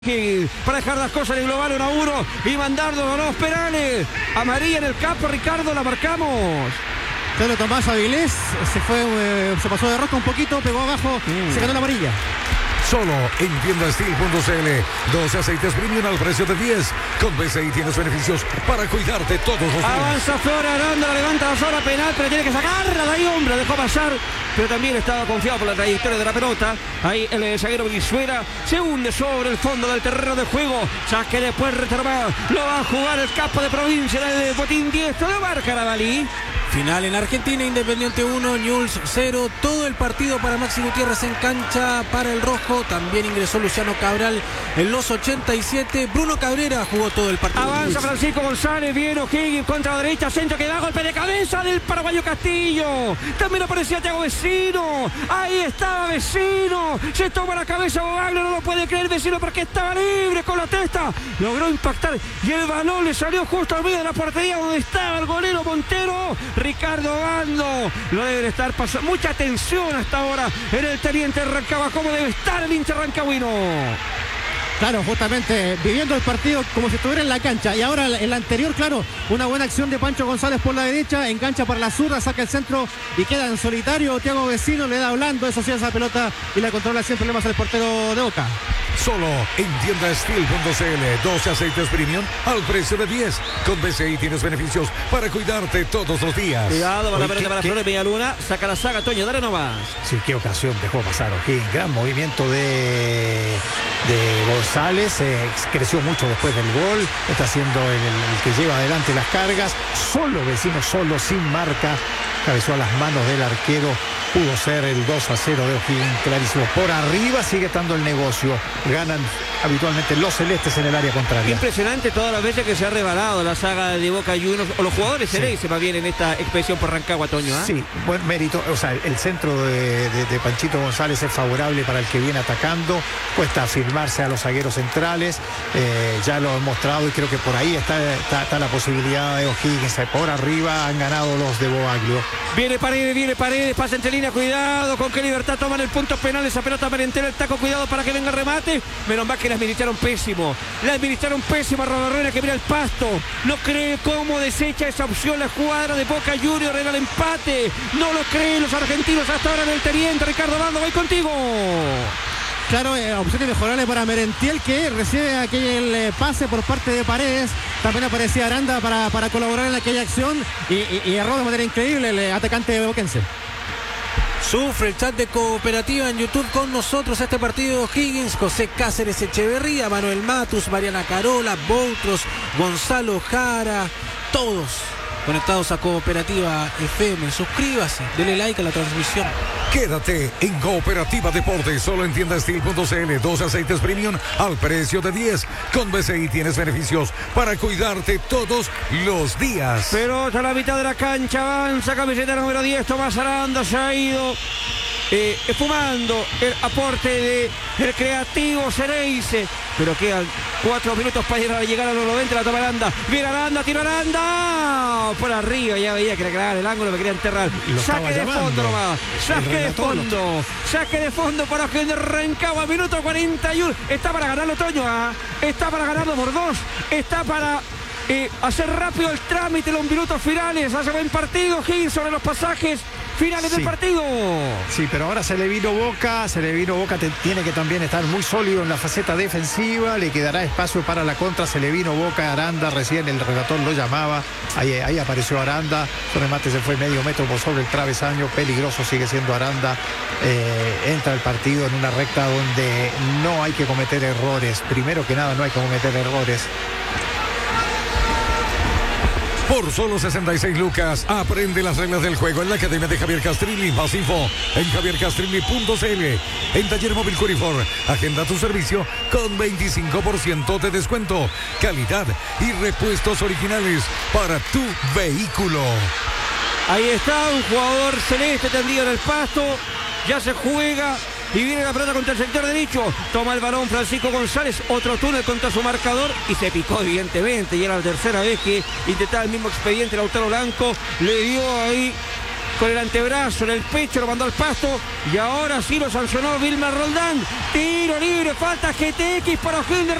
Para dejar las cosas en el global 1-1 y mandarnos a los penales. Amarilla en el campo, Ricardo, la marcamos. Claro, Tomás Avilés se pasó de rosca un poquito, pegó abajo, se ganó la amarilla. Solo en tiendasteel.cl. 12 aceites premium al precio de 10. Con BCI tienes beneficios para cuidarte todos los días. Avanza Flor Aranda, la levanta la zona penal, pero tiene que sacarla de ahí, hombre, dejó pasar. Pero también estaba confiado por la trayectoria de la pelota. Ahí el zaguero Brizuela se hunde sobre el fondo del terreno de juego. Saque después retornado. Lo va a jugar el capo de provincia del Botín diestro de Barca Carabalí. Final en Argentina, Independiente 1, Newell's 0. Todo el partido para Maxi Gutiérrez en cancha para el rojo. También ingresó Luciano Cabral en los 87. Bruno Cabrera jugó todo el partido. Avanza Francisco González, bien O'Higgins contra la derecha, centro que da golpe de cabeza del paraguayo Castillo. También aparecía Thiago Vecino. Ahí estaba Vecino. Se toma la cabeza Bobaglio, no lo puede creer Vecino porque estaba libre con la testa. Logró impactar y el balón le salió justo al medio de la portería donde estaba el golero Montero. Ricardo Bando, lo deben estar pasando mucha tensión hasta ahora en el Teniente Rancagua. ¿Cómo debe estar el hincha rancagüino? Claro, justamente viviendo el partido como si estuviera en la cancha. Y ahora el anterior, claro, una buena acción de Pancho González por la derecha, engancha para la zurda, saca el centro y queda en solitario. Thiago Vecino le da hablando, eso sí, esa pelota y la controla sin problemas el portero de Boca. Solo en tiendasteel.cl. 12 aceites premium al precio de 10. Con BCI tienes beneficios para cuidarte todos los días. Cuidado para la pelota para Flores Villaluna. Saca la saga, Toño, dale nomás. Sí, qué ocasión dejó pasar O'Higgins. Gran movimiento de González. Creció mucho después del gol. Está siendo el que lleva adelante las cargas. Solo Vecino, solo, sin marca. Cabezó a las manos del arquero. Pudo ser el 2-0 de O'Higgins, clarísimo. Por arriba sigue estando el negocio. Ganan habitualmente los celestes en el área contraria. Impresionante todas las veces que se ha rebalado la saga de Boca Juniors, o los jugadores se va bien en esta expedición por Rancagua, Toño. Sí, buen mérito. O sea, el centro de Panchito González es favorable para el que viene atacando. Cuesta afirmarse a los zagueros centrales. Ya lo han mostrado y creo que por ahí está la posibilidad de O'Higgins. Por arriba han ganado los de Bobaglio. Viene Paredes, pasa entre línea, cuidado con qué libertad toman el punto penal, esa pelota Merentera, el taco, cuidado para que venga el remate. Menos mal que la administraron pésimo a Roberrera, que mira el pasto, no cree cómo desecha esa opción la jugada de Boca Juniors en el empate, no lo creen los argentinos hasta ahora en el Teniente. Ricardo Bando, voy contigo. Claro, opciones mejorables para Merentiel, que recibe aquel pase por parte de Paredes. También aparecía Aranda para colaborar en aquella acción y erró de manera increíble el atacante boquense. Sufre el chat de Cooperativa en YouTube con nosotros este partido de O'Higgins. José Cáceres Echeverría, Manuel Matus, Mariana Carola, Boutros, Gonzalo Jara, todos conectados a Cooperativa FM. Suscríbase, dele like a la transmisión. Quédate en Cooperativa Deportes, solo en tiendasteel.cl. 12 aceites premium al precio de 10. Con BCI tienes beneficios para cuidarte todos los días. Pelota a la mitad de la cancha, avanza camiseta número 10, Tomás Aranda se ha ido esfumando el aporte de el creativo Cereice, pero quedan 4 minutos para llegar a los 90. La toma Aranda, viene Aranda, tiro Aranda por arriba, ya veía que le clavaban el ángulo, me quería enterrar. Saque de fondo nomás, saque de fondo para que Rancagua, minuto 41. Está para ganarlo, Toño, está para ganarlo por 2, está para hacer rápido el trámite, los minutos finales. Hace buen partido Higgins sobre los pasajes finales del partido. Sí, pero ahora se le vino Boca, tiene que también estar muy sólido en la faceta defensiva, le quedará espacio para la contra, se le vino Boca. Aranda, recién el relator lo llamaba, ahí apareció Aranda, su remate se fue medio metro por sobre el travesaño, peligroso sigue siendo Aranda. Entra el partido en una recta donde no hay que cometer errores, primero que nada no hay que cometer errores. Por solo 66 lucas, aprende las reglas del juego en la Academia de Javier Castrilli. Más info en javiercastrilli.cl. En Taller Móvil Curifor, agenda tu servicio con 25% de descuento. Calidad y repuestos originales para tu vehículo. Ahí está un jugador celeste tendido en el pasto. Ya se juega. Y viene la pelota contra el sector derecho. Toma el balón Francisco González. Otro túnel contra su marcador. Y se picó evidentemente. Y era la tercera vez que intentaba el mismo expediente Lautaro Blanco. Le dio ahí con el antebrazo en el pecho, lo mandó al pasto y ahora sí lo sancionó Wilmer Roldán. Tiro libre, falta GTX para O'Higgins.